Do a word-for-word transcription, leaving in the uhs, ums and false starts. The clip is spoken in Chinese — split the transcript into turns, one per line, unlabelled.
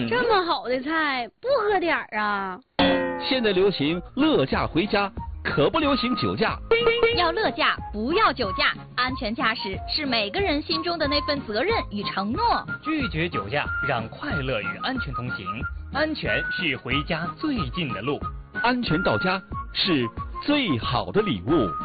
这么好的菜，不喝点儿啊？
现在流行乐驾回家，可不流行酒驾。
要乐驾，不要酒驾。安全驾驶是每个人心中的那份责任与承诺。
拒绝酒驾，让快乐与安全同行。安全是回家最近的路，
安全到家是最好的礼物。